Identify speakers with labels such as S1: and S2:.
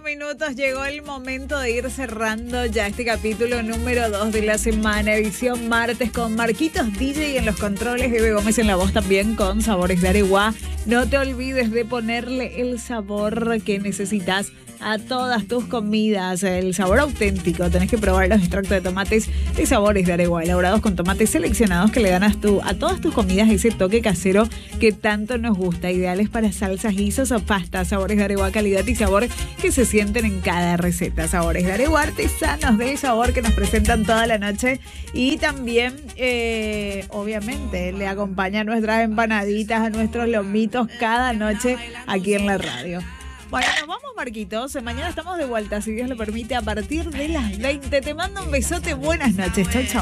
S1: minutos. Llegó el momento de ir cerrando ya este capítulo número 2 de la semana, edición martes, con Marquitos DJ en los controles, Eve Gómez en la voz también, con Sabores de Areguá. No te olvides de ponerle el sabor que necesitas a todas tus comidas, el sabor auténtico. Tenés que probar los extractos de tomates de Sabores de Areguá, elaborados con tomates seleccionados que le dan a todas tus comidas ese toque casero que tanto nos gusta. Ideales para salsas, guisos o pastas. Sabores de Areguá, calidad y sabor que se sienten en cada receta. Sabores de Areguá, artesanos del sabor, que nos presentan toda la noche. Y también, obviamente, le acompaña nuestras empanaditas, a nuestros lomitos cada noche aquí en la radio. Bueno, nos vamos, Marquitos. Mañana estamos de vuelta, si Dios lo permite, a partir de las 20. Te mando un besote. Buenas noches. Chau, chau.